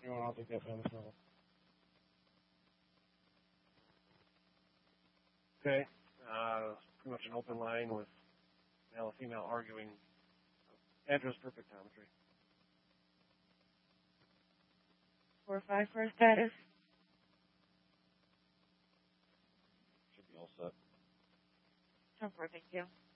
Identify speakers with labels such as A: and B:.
A: I'll take that down as well. Okay. Pretty much an open line with male and female arguing address for pictometry.
B: 4-5 for a status.
A: Should be all set.
B: 10-4, thank you.